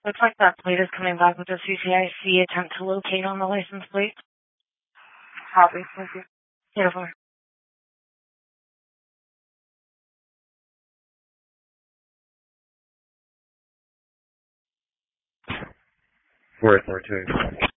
Looks like that plate is coming back with a CCIC attempt to locate on the license plate. Copy. Thank you. Beautiful. 442.